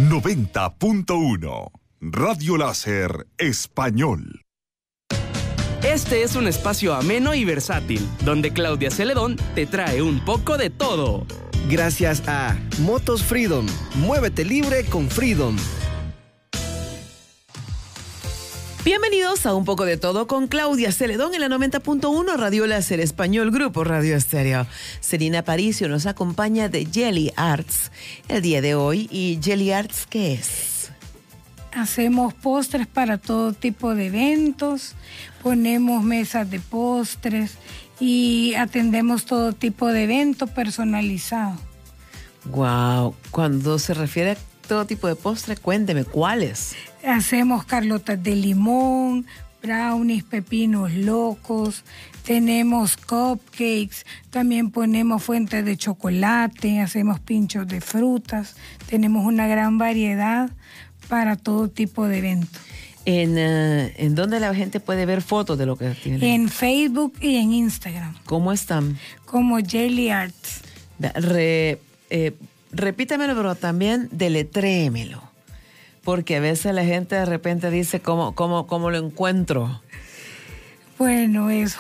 90.1 Radio Láser Español. Este es un espacio ameno y versátil, donde Claudia Celedón te trae un poco de todo. Gracias a Motos Freedom. Muévete libre con Freedom. Bienvenidos a Un Poco de Todo con Claudia Celedón en la 90.1 Radio Láser Español, Grupo Radio Estéreo. Celina Aparicio nos acompaña de Jelly Arts el día de hoy. ¿Y Jelly Arts qué es? Hacemos postres para todo tipo de eventos, ponemos mesas de postres y atendemos todo tipo de evento personalizado. Wow, cuando se refiere a todo tipo de postre, cuénteme, ¿cuáles? Hacemos carlotas de limón, brownies, pepinos locos, tenemos cupcakes, también ponemos fuentes de chocolate, hacemos pinchos de frutas, tenemos una gran variedad para todo tipo de eventos. ¿En dónde la gente puede ver fotos de lo que tiene? En Facebook y en Instagram. ¿Cómo están? Como Jelly Arts. Repítamelo, pero también deletréemelo. Porque a veces la gente de repente dice, ¿cómo lo encuentro? Bueno, es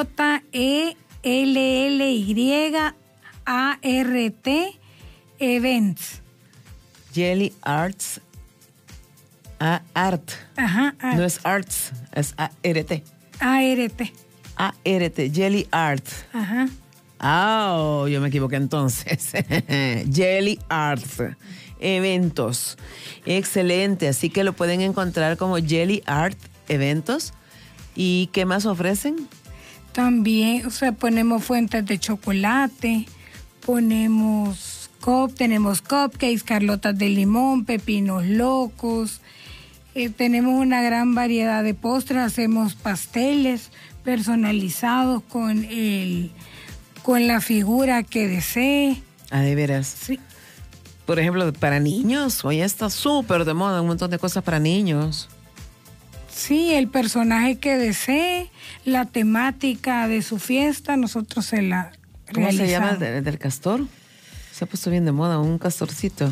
JELLYART Events. Jelly Arts. Art. Ajá. Art. No es arts, es ART. ART. ART, Jelly Art. Ajá. Oh, yo me equivoqué entonces. Jelly Arts. Eventos. Excelente. Así que lo pueden encontrar como Jelly Art Eventos. ¿Y qué más ofrecen? También, ponemos fuentes de chocolate, tenemos cupcakes, carlotas de limón, pepinos locos. Tenemos una gran variedad de postres, hacemos pasteles personalizados con la figura que desee. Ah, ¿de veras? Sí. Por ejemplo, para niños, hoy está súper de moda, un montón de cosas para niños. Sí, el personaje que desee, la temática de su fiesta, nosotros se la ¿Cómo realizamos. se llama del castor? Se ha puesto bien de moda, un castorcito.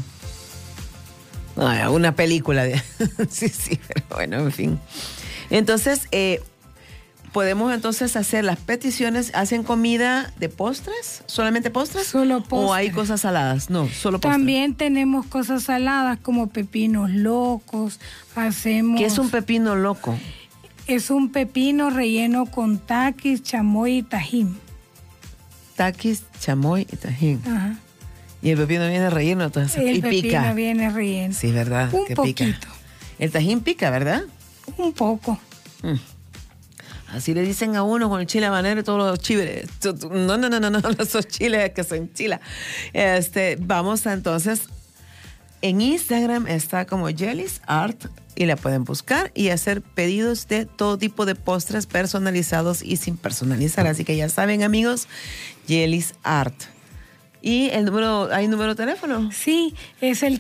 Una película. Sí, pero bueno, en fin. Entonces, podemos entonces hacer las peticiones. ¿Hacen comida de postres? ¿Solamente postres? Solo postres. ¿O hay cosas saladas? No, solo postres. También tenemos cosas saladas como pepinos locos. ¿Qué es un pepino loco? Es un pepino relleno con taquis, chamoy y tajín. Taquis, chamoy y tajín. Ajá. Y el pepino viene relleno, entonces, El y pica. pepino viene relleno. Sí, ¿verdad? Un que poquito. Pica. El tajín pica, ¿verdad? Un poco. Así le dicen a uno con el chile habanero y todos los chiles. No, esos chiles que se enchila. Vamos a entonces, en Instagram está como Jelly's Art y la pueden buscar y hacer pedidos de todo tipo de postres personalizados y sin personalizar. Así que ya saben, amigos, Jelly's Art. ¿Y el número, hay número de teléfono? Sí, es el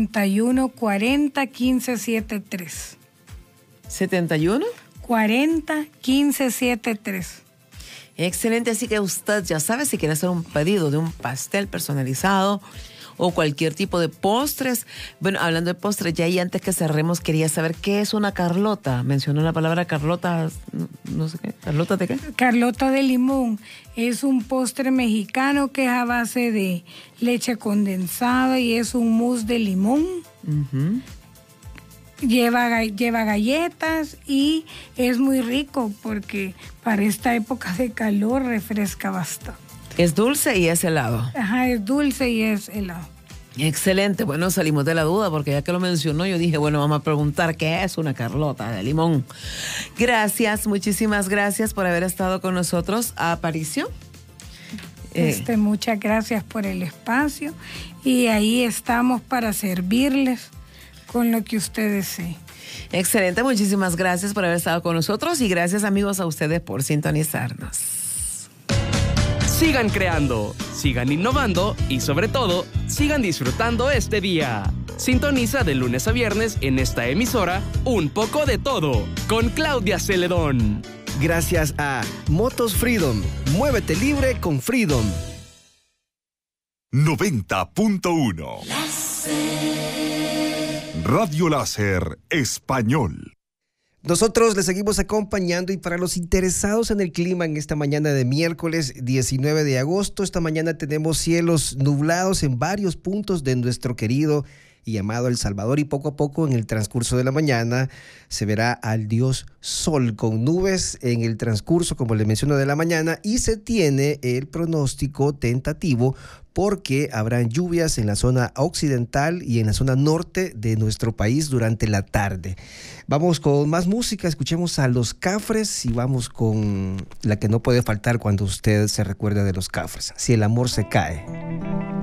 7140-1573. ¿71? 40-1573. Excelente, así que usted ya sabe, si quiere hacer un pedido de un pastel personalizado o cualquier tipo de postres. Bueno, hablando de postres, ya ahí antes que cerremos quería saber qué es una carlota. Mencionó la palabra carlota, no sé qué. ¿Carlota de qué? Carlota de limón. Es un postre mexicano que es a base de leche condensada y es un mousse de limón. Uh-huh. Lleva galletas y es muy rico porque para esta época de calor refresca bastante. Es dulce y es helado. Ajá, es dulce y es helado. Excelente, bueno, salimos de la duda porque ya que lo mencionó yo dije, bueno, vamos a preguntar qué es una carlota de limón. Gracias, muchísimas gracias por haber estado con nosotros. Aparicio. Muchas gracias por el espacio y ahí estamos para servirles con lo que usted desee. Excelente, muchísimas gracias por haber estado con nosotros y gracias, amigos, a ustedes por sintonizarnos. Sigan creando, sigan innovando y sobre todo, sigan disfrutando este día. Sintoniza de lunes a viernes en esta emisora Un Poco de Todo con Claudia Celedón. Gracias a Motos Freedom. Muévete libre con Freedom. 90.1 Radio Láser Español. Nosotros les seguimos acompañando y para los interesados en el clima en esta mañana de miércoles 19 de agosto, esta mañana tenemos cielos nublados en varios puntos de nuestro querido y amado El Salvador y poco a poco en el transcurso de la mañana se verá al dios Sol con nubes en el transcurso, como les menciono, de la mañana y se tiene el pronóstico tentativo porque habrán lluvias en la zona occidental y en la zona norte de nuestro país durante la tarde. Vamos con más música, escuchemos a Los Cafres y vamos con la que no puede faltar cuando usted se recuerda de Los Cafres, Si el amor se cae.